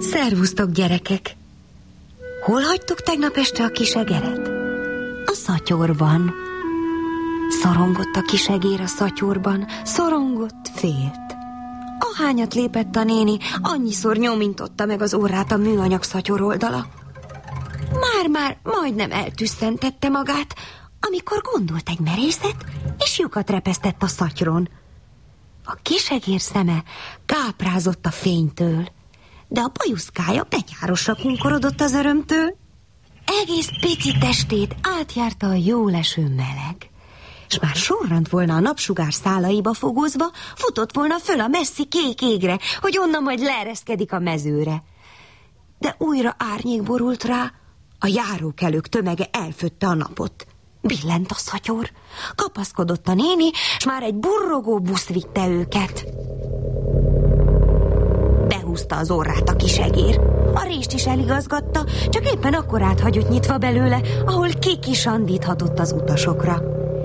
Szervusztok, gyerekek! Hol hagytuk tegnap este a kis egeret? A szatyorban. Szorongott a kis egér a szatyorban, szorongott, félt. Ahányat lépett a néni, annyiszor nyomintotta meg az orrát a műanyag szatyor oldala. Már majdnem eltüsszentette magát, amikor gondolt egy merészet, és lyukat repesztett a szatyron. A kisegér szeme káprázott a fénytől, de a bajuszkája betyárosra kunkorodott az örömtől. Egész pici testét átjárta a jóleső meleg, és már sorrant volna a napsugár szálaiba fogózva, futott volna föl a messzi kék égre, hogy onnan majd leereszkedik a mezőre. De újra árnyék borult rá, a járókelők tömege elfötte a napot. Billent a szatyor, kapaszkodott a néni, s már egy burrogó busz vitte őket. Behúzta az orrát a kisegér. A rést is eligazgatta, csak éppen akkorát hagyott nyitva belőle, ahol kikisandíthatott az utasokra.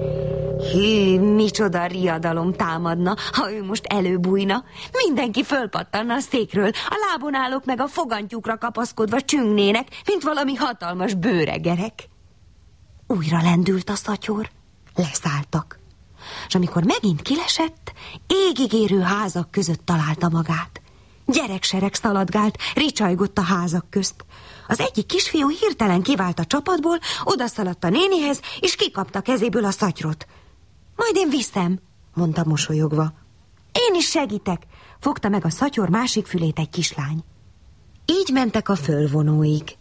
Hű, micsoda riadalom támadna, ha ő most előbújna. Mindenki fölpattanna a székről, a lábon állók meg a fogantyúkra kapaszkodva csüngnének, mint valami hatalmas bőregerek. Újra lendült a szatyor, leszálltak, és amikor megint kilesett, égig érő házak között találta magát. Gyereksereg szaladgált, ricsajgott a házak közt. Az egyik kisfiú hirtelen kivált a csapatból, odaszaladt a nénihez, és kikapta kezéből a szatyrot. Majd én viszem, mondta mosolyogva. Én is segítek, fogta meg a szatyor másik fülét egy kislány. Így mentek a fölvonóig.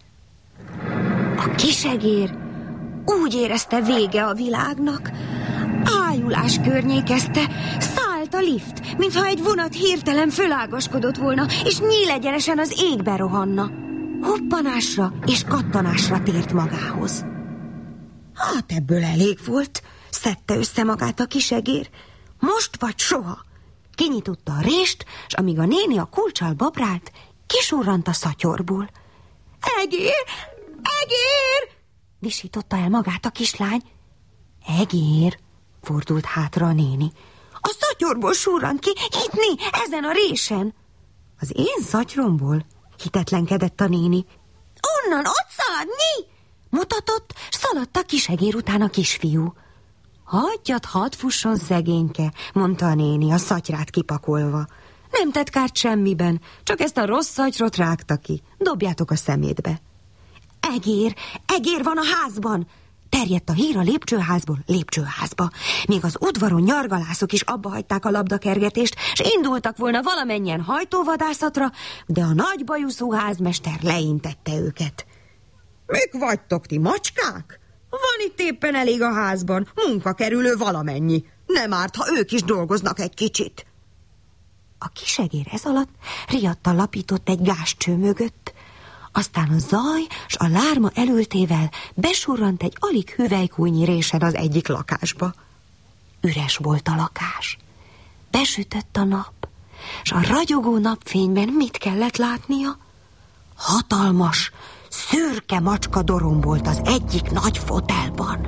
A kisegér úgy érezte, vége a világnak. Ájulás környékezte, szállt a lift, mintha egy vonat hirtelen fölágaskodott volna, és nyílegyenesen az égbe rohanna. Hoppanásra és kattanásra tért magához. Hát ebből elég volt, szedte össze magát a kisegér. Most vagy soha. Kinyitotta a rést, s amíg a néni a kulccsal babrált, kisurrant a szatyorból. Egér! Egér! Visította el magát a kislány. Egér, fordult hátra a néni. A szatyorból surrant ki, itt ezen a résen. Az én szatyromból? Hitetlenkedett a néni. Onnan, ott szaladni! Mutatott, s szaladt a kisegér után a kisfiú. Hagyjad, hadd fusson szegényke, mondta a néni, a szatyrát kipakolva. Nem tett kárt semmiben, csak ezt a rossz szatyrot rágta ki. Dobjátok a szemétbe. Egér van a házban! Terjedt a hír a lépcsőházból lépcsőházba. Még az udvaron nyargalászok is abba hagyták a labdakergetést, s indultak volna valamennyien hajtóvadászatra, de a nagy bajuszú házmester leintette őket. Mik vagytok ti, macskák? Van itt éppen elég a házban, munkakerülő valamennyi. Nem árt, ha ők is dolgoznak egy kicsit. A kisegér ez alatt riadtan lapított egy gázcső mögött, aztán a zaj s a lárma elültével besurrant egy alig hüvelykújnyi résen az egyik lakásba. Üres volt a lakás. Besütött a nap, s a ragyogó napfényben mit kellett látnia? Hatalmas, szürke macska dorombolt az egyik nagy fotelban.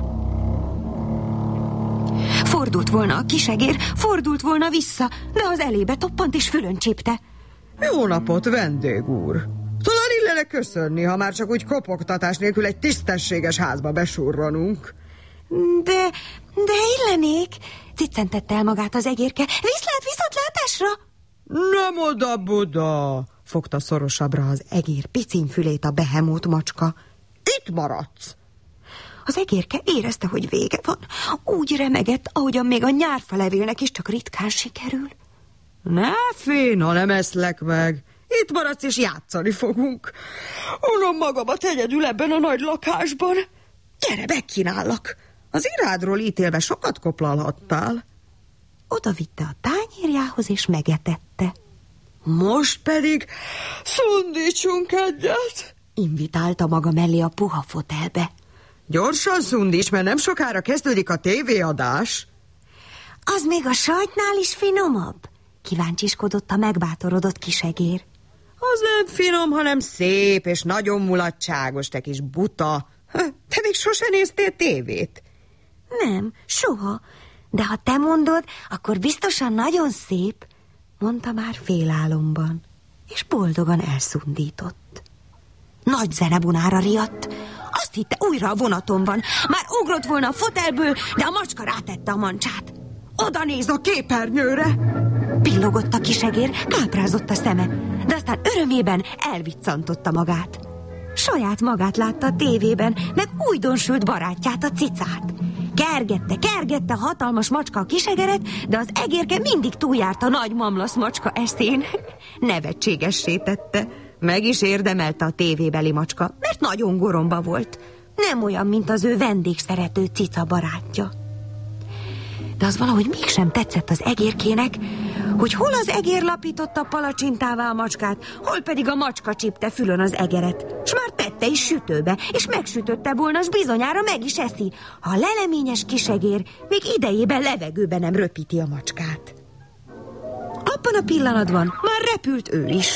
Fordult volna a kisegér, fordult volna vissza, de az elébe toppant és fülön csípte. Jó napot, vendég úr! Talán illene köszönni, ha már csak úgy kopogtatás nélkül egy tisztességes házba besurranunk. De illenék, ciccentette el magát az egérke. Viszontlátásra! Nem oda-buda, fogta szorosabbra az egér piciny fülét a behemót macska. Itt maradsz! Az egérke érezte, hogy vége van. Úgy remegett, ahogyan még a nyárfalevélnek is csak ritkán sikerül. Ne féna, nem eszlek meg. Itt maradsz és játszani fogunk. Unom magamat egyedül ebben a nagy lakásban. Gyere, megkínállak. Az irádról ítélve sokat koplalhattál. Oda vitte a tányérjához és megetette. Most pedig szundítsunk egyet, invitálta maga mellé a puha fotelbe. Gyorsan szundíts, mert nem sokára kezdődik a tévéadás. Az még a sajtnál is finomabb? Kíváncsiskodott a megbátorodott kisegér. Az nem finom, hanem szép és nagyon mulatságos, te kis buta. Te még sose néztél tévét? Nem, soha. De ha te mondod, akkor biztosan nagyon szép, mondta már félálomban. és boldogan elszundított. Nagy zenebunára riadt. Azt hitte, újra a vonaton van. Már ugrott volna a fotelből, de a macska rátette a mancsát. Oda néz a képernyőre! Pillogott a kisegér, káprázott a szeme, de aztán örömében elviccantotta magát. Saját magát látta a tévében, meg újdonsült barátját, a cicát. Kergette a hatalmas macska a kisegeret, de az egérke mindig túljárt a nagy mamlasz macska eszén. Nevetségessé tette. Meg is érdemelte a tévébeli macska, mert nagyon goromba volt. Nem olyan, mint az ő vendégszerető cica barátja. De az valahogy mégsem tetszett az egérkének, hogy hol az egér lapította palacsintává a macskát, hol pedig a macska csípte fülön az egeret, s már tette is sütőbe, és megsütötte volna, s bizonyára meg is eszi, ha a leleményes kisegér még idejében levegőben nem röpíti a macskát. Abban a pillanatban már repült ő is.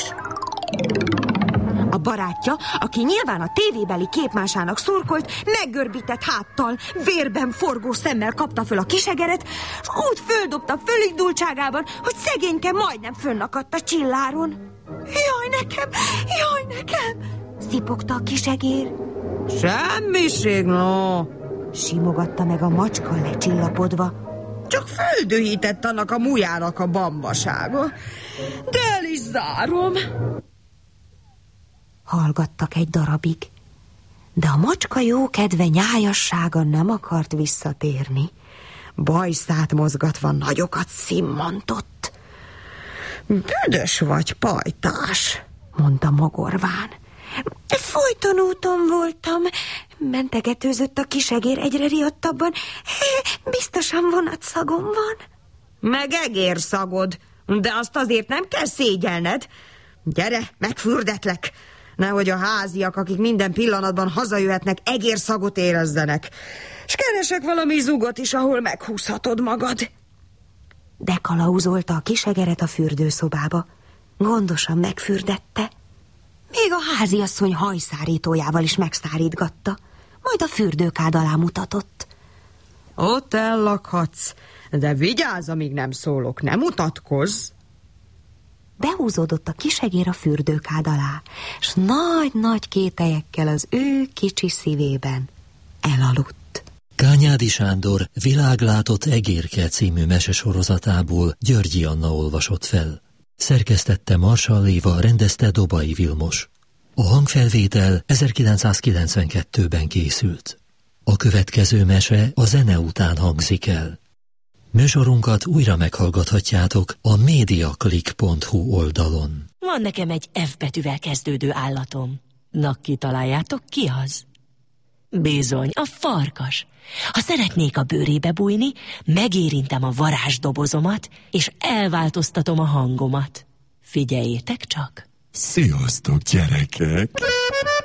A barátja, aki nyilván a tévébeli képmásának szurkolt, meggörbített háttal, vérben forgó szemmel kapta föl a kisegeret, és úgy földobta fölindultságában, hogy szegényke majdnem fönnakadt a csilláron. Jaj nekem, szipogta a kisegér. Semmiség, no! Simogatta meg a macska lecsillapodva. Csak földühített annak a mujának a bambasága. De el is zárom. Hallgattak egy darabig, de a macska jókedve nyájassága nem akart visszatérni. Bajszát mozgatva nagyokat szimmantott. Büdös vagy, pajtás, mondta mogorván. Folyton úton voltam, mentegetőzött a kisegér egyre riadtabban. Biztosan vonatszagom van. Meg egérszagod, de azt azért nem kell szégyelned. Gyere, megfürdetlek. Nehogy a háziak, akik minden pillanatban hazajöhetnek, egérszagot érezzenek. S keresek valami zugot is, ahol meghúzhatod magad. De kalauzolta a kisegeret a fürdőszobába. Gondosan megfürdette. Még a háziasszony hajszárítójával is megszárítgatta. Majd a fürdőkád alá mutatott. Ott ellakhatsz, de vigyázz, amíg nem szólok, ne mutatkozz. Behúzódott a kisegér a fürdőkád alá, s nagy-nagy kételyekkel az ő kicsi szívében elaludt. Kányádi Sándor Világlátott egérke című mesesorozatából Györgyi Anna olvasott fel. Szerkesztette Marsall Éva, rendezte Dobai Vilmos. A hangfelvétel 1992-ben készült. A következő mese a zene után hangzik el. Műsorunkat újra meghallgathatjátok a mediaclick.hu oldalon. Van nekem egy F betűvel kezdődő állatom. Na, kitaláljátok, ki az? Bizony, a farkas. Ha szeretnék a bőrébe bújni, megérintem a varázsdobozomat, és elváltoztatom a hangomat. Figyeljétek csak! Sziasztok, gyerekek!